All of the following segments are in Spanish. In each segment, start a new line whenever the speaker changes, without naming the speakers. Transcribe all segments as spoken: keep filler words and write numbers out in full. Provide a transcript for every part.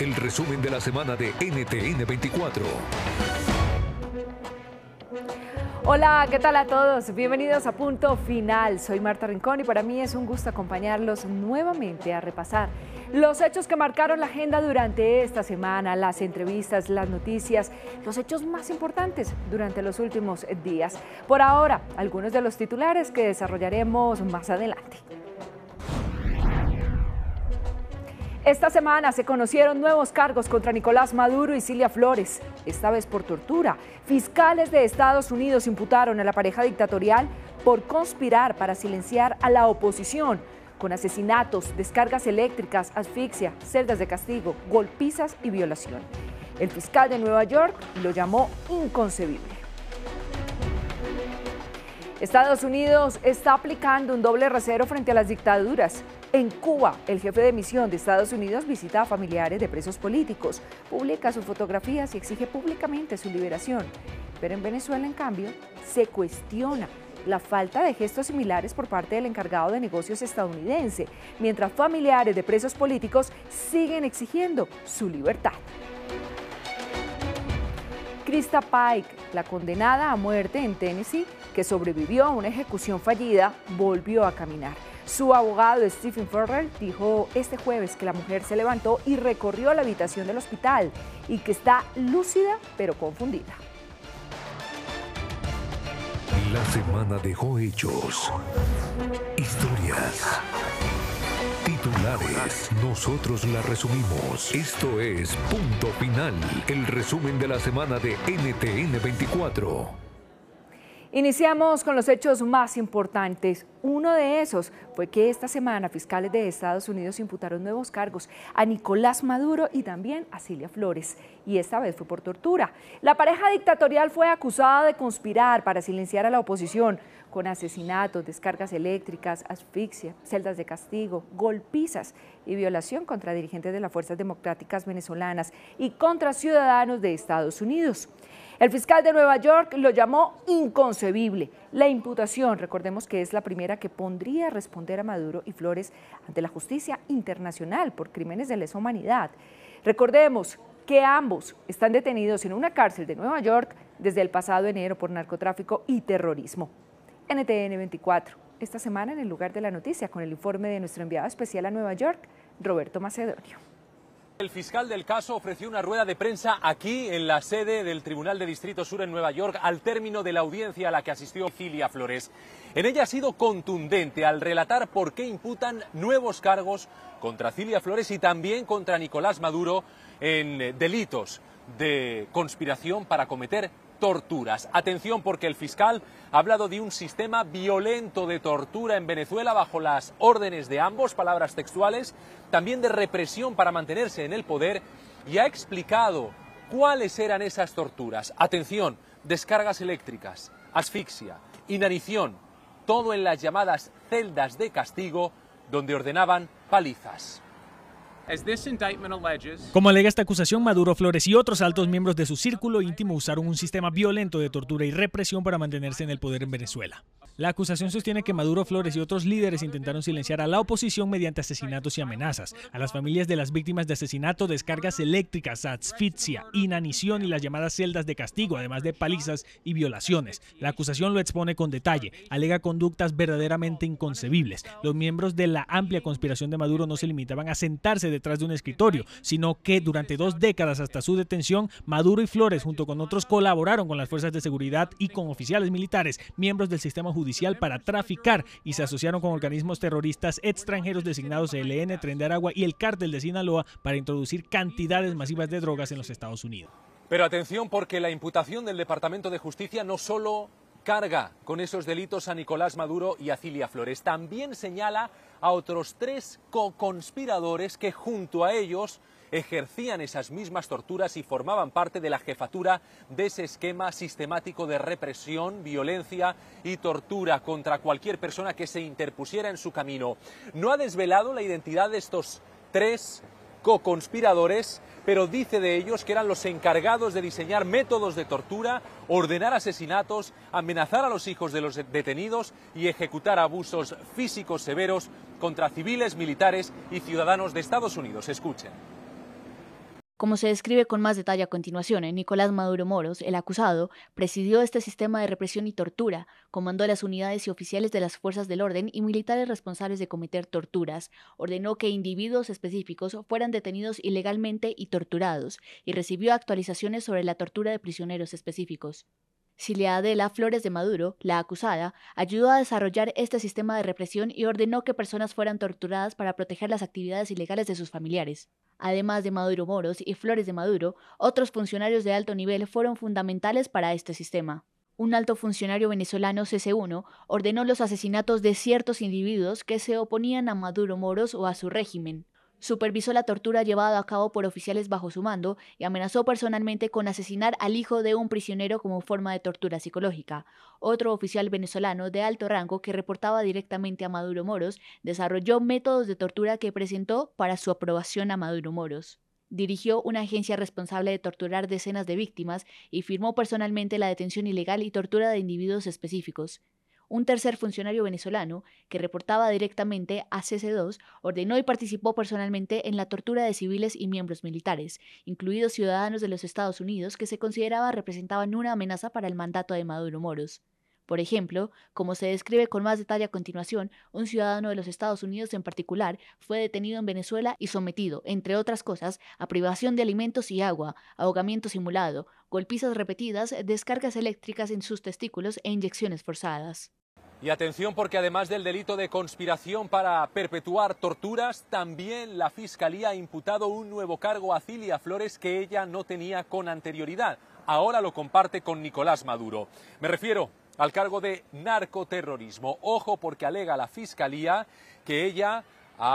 el resumen de la semana de N T N veinticuatro.
Hola, ¿qué tal a todos? Bienvenidos a Punto Final. Soy Marta Rincón y para mí es un gusto acompañarlos nuevamente a repasar los hechos que marcaron la agenda durante esta semana, las entrevistas, las noticias, los hechos más importantes durante los últimos días. Por ahora, algunos de los titulares que desarrollaremos más adelante. Esta semana se conocieron nuevos cargos contra Nicolás Maduro y Cilia Flores, esta vez por tortura. Fiscales de Estados Unidos imputaron a la pareja dictatorial por conspirar para silenciar a la oposición, con asesinatos, descargas eléctricas, asfixia, celdas de castigo, golpizas y violación. El fiscal de Nueva York lo llamó inconcebible. Estados Unidos está aplicando un doble rasero frente a las dictaduras. En Cuba, el jefe de misión de Estados Unidos visita a familiares de presos políticos, publica sus fotografías y exige públicamente su liberación. Pero en Venezuela, en cambio, se cuestiona la falta de gestos similares por parte del encargado de negocios estadounidense, mientras familiares de presos políticos siguen exigiendo su libertad. Krista Pike, la condenada a muerte en Tennessee, que sobrevivió a una ejecución fallida, volvió a caminar. Su abogado Stephen Farrell dijo este jueves que la mujer se levantó y recorrió la habitación del hospital y que está lúcida pero confundida.
La semana dejó hechos, historias, titulares. Nosotros la resumimos. Esto es Punto Final, el resumen de la semana de N T N veinticuatro.
Iniciamos con los hechos más importantes. Uno de esos fue que esta semana fiscales de Estados Unidos imputaron nuevos cargos a Nicolás Maduro y también a Cilia Flores, y esta vez fue por tortura. La pareja dictatorial fue acusada de conspirar para silenciar a la oposición, con asesinatos, descargas eléctricas, asfixia, celdas de castigo, golpizas y violación contra dirigentes de las fuerzas democráticas venezolanas y contra ciudadanos de Estados Unidos. El fiscal de Nueva York lo llamó inconcebible. La imputación, recordemos que es la primera que pondría a responder a Maduro y Flores ante la justicia internacional por crímenes de lesa humanidad. Recordemos que ambos están detenidos en una cárcel de Nueva York desde el pasado enero por narcotráfico y terrorismo. N T N veinticuatro, esta semana en el lugar de la noticia con el informe de nuestro enviado especial a Nueva York, Roberto Macedonio.
El fiscal del caso ofreció una rueda de prensa aquí en la sede del Tribunal de Distrito Sur en Nueva York al término de la audiencia a la que asistió Cilia Flores. En ella ha sido contundente al relatar por qué imputan nuevos cargos contra Cilia Flores y también contra Nicolás Maduro en delitos de conspiración para cometer torturas. Atención, porque el fiscal ha hablado de un sistema violento de tortura en Venezuela bajo las órdenes de ambos, palabras textuales, también de represión para mantenerse en el poder, y ha explicado cuáles eran esas torturas. Atención, descargas eléctricas, asfixia, inanición, todo en las llamadas celdas de castigo, donde ordenaban palizas.
Como alega esta acusación, Maduro, Flores y otros altos miembros de su círculo íntimo usaron un sistema violento de tortura y represión para mantenerse en el poder en Venezuela. La acusación sostiene que Maduro, Flores y otros líderes intentaron silenciar a la oposición mediante asesinatos y amenazas. A las familias de las víctimas de asesinato, descargas eléctricas, asfixia, inanición y las llamadas celdas de castigo, además de palizas y violaciones. La acusación lo expone con detalle, alega conductas verdaderamente inconcebibles. Los miembros de la amplia conspiración de Maduro no se limitaban a sentarse detrás de un escritorio, sino que durante dos décadas hasta su detención, Maduro y Flores, junto con otros, colaboraron con las fuerzas de seguridad y con oficiales militares, miembros del sistema judicial, para traficar, y se asociaron con organismos terroristas extranjeros designados E L N, Tren de Aragua y el Cártel de Sinaloa para introducir cantidades masivas de drogas en los Estados Unidos.
Pero atención, porque la imputación del Departamento de Justicia no solo carga con esos delitos a Nicolás Maduro y a Cilia Flores, también señala a otros tres co-conspiradores que junto a ellos ejercían esas mismas torturas y formaban parte de la jefatura de ese esquema sistemático de represión, violencia y tortura contra cualquier persona que se interpusiera en su camino. No ha desvelado la identidad de estos tres co-conspiradores, pero dice de ellos que eran los encargados de diseñar métodos de tortura, ordenar asesinatos, amenazar a los hijos de los detenidos y ejecutar abusos físicos severos contra civiles, militares y ciudadanos de Estados Unidos. Escuchen.
Como se describe con más detalle a continuación, Nicolás Maduro Moros, el acusado, presidió este sistema de represión y tortura, comandó las unidades y oficiales de las fuerzas del orden y militares responsables de cometer torturas, ordenó que individuos específicos fueran detenidos ilegalmente y torturados, y recibió actualizaciones sobre la tortura de prisioneros específicos. Cilia Adela Flores de Maduro, la acusada, ayudó a desarrollar este sistema de represión y ordenó que personas fueran torturadas para proteger las actividades ilegales de sus familiares. Además de Maduro Moros y Flores de Maduro, otros funcionarios de alto nivel fueron fundamentales para este sistema. Un alto funcionario venezolano C C uno ordenó los asesinatos de ciertos individuos que se oponían a Maduro Moros o a su régimen. Supervisó la tortura llevada a cabo por oficiales bajo su mando y amenazó personalmente con asesinar al hijo de un prisionero como forma de tortura psicológica. Otro oficial venezolano de alto rango que reportaba directamente a Maduro Moros desarrolló métodos de tortura que presentó para su aprobación a Maduro Moros. Dirigió una agencia responsable de torturar decenas de víctimas y firmó personalmente la detención ilegal y tortura de individuos específicos. Un tercer funcionario venezolano, que reportaba directamente a C C dos, ordenó y participó personalmente en la tortura de civiles y miembros militares, incluidos ciudadanos de los Estados Unidos que se consideraba representaban una amenaza para el mandato de Maduro Moros. Por ejemplo, como se describe con más detalle a continuación, un ciudadano de los Estados Unidos en particular fue detenido en Venezuela y sometido, entre otras cosas, a privación de alimentos y agua, ahogamiento simulado, golpizas repetidas, descargas eléctricas en sus testículos e inyecciones forzadas.
Y atención, porque además del delito de conspiración para perpetuar torturas, también la Fiscalía ha imputado un nuevo cargo a Cilia Flores que ella no tenía con anterioridad. Ahora lo comparte con Nicolás Maduro. Me refiero al cargo de narcoterrorismo. Ojo, porque alega la Fiscalía que ella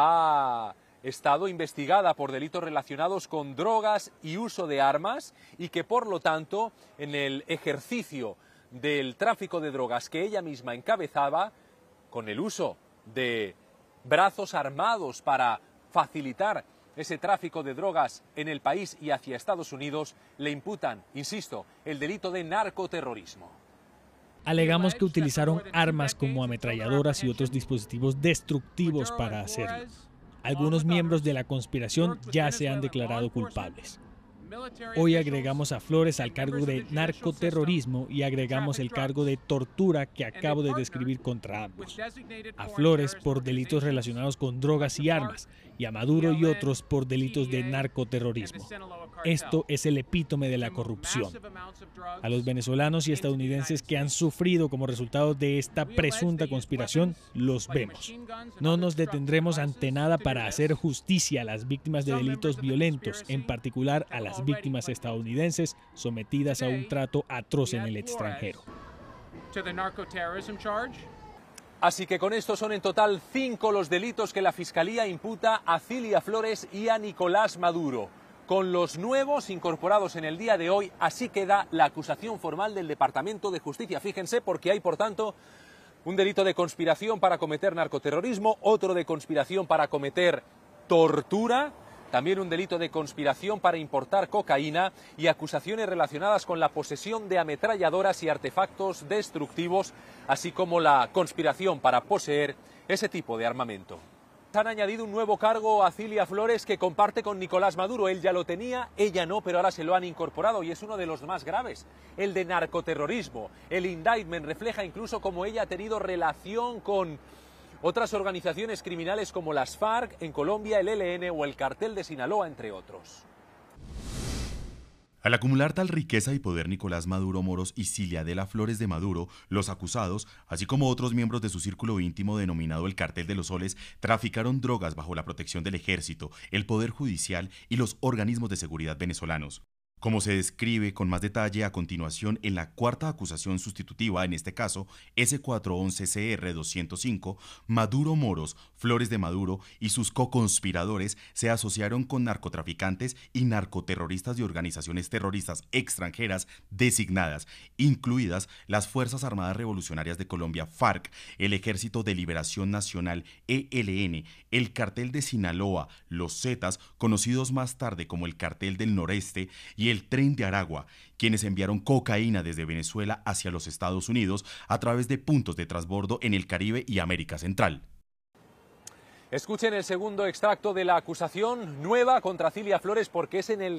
ha estado investigada por delitos relacionados con drogas y uso de armas y que por lo tanto en el ejercicio del tráfico de drogas que ella misma encabezaba, con el uso de brazos armados para facilitar ese tráfico de drogas en el país y hacia Estados Unidos, le imputan, insisto, el delito de narcoterrorismo.
Alegamos que utilizaron armas como ametralladoras y otros dispositivos destructivos para hacerlo. Algunos miembros de la conspiración ya se han declarado culpables. Hoy agregamos a Flores al cargo de narcoterrorismo y agregamos el cargo de tortura que acabo de describir contra ambos. A Flores por delitos relacionados con drogas y armas y a Maduro y otros por delitos de narcoterrorismo. Esto es el epítome de la corrupción. A los venezolanos y estadounidenses que han sufrido como resultado de esta presunta conspiración, los vemos. No nos detendremos ante nada para hacer justicia a las víctimas de delitos violentos, en particular a las víctimas estadounidenses sometidas a un trato atroz en el extranjero.
Así que con esto son en total cinco los delitos que la Fiscalía imputa a Cilia Flores y a Nicolás Maduro. Con los nuevos incorporados en el día de hoy, así queda la acusación formal del Departamento de Justicia. Fíjense, porque hay, por tanto, un delito de conspiración para cometer narcoterrorismo, otro de conspiración para cometer tortura, también un delito de conspiración para importar cocaína y acusaciones relacionadas con la posesión de ametralladoras y artefactos destructivos, así como la conspiración para poseer ese tipo de armamento. Han añadido un nuevo cargo a Cilia Flores que comparte con Nicolás Maduro. Él ya lo tenía, ella no, pero ahora se lo han incorporado y es uno de los más graves, el de narcoterrorismo. El indictment refleja incluso cómo ella ha tenido relación con otras organizaciones criminales como las FARC en Colombia, el E L N o el Cartel de Sinaloa, entre otros.
Al acumular tal riqueza y poder, Nicolás Maduro Moros y Cilia Adela Flores de Maduro, los acusados, así como otros miembros de su círculo íntimo denominado el Cartel de los Soles, traficaron drogas bajo la protección del ejército, el poder judicial y los organismos de seguridad venezolanos. Como se describe con más detalle a continuación en la cuarta acusación sustitutiva, en este caso S cuatrocientos once C R doscientos cinco, Maduro Moros, Flores de Maduro y sus co-conspiradores se asociaron con narcotraficantes y narcoterroristas de organizaciones terroristas extranjeras designadas, incluidas las Fuerzas Armadas Revolucionarias de Colombia FARC, el Ejército de Liberación Nacional E L N, el Cartel de Sinaloa, los Zetas, conocidos más tarde como el Cartel del Noreste, y el Tren de Aragua, quienes enviaron cocaína desde Venezuela hacia los Estados Unidos a través de puntos de transbordo en el Caribe y América Central.
Escuchen el segundo extracto de la acusación nueva contra Cilia Flores, porque es en el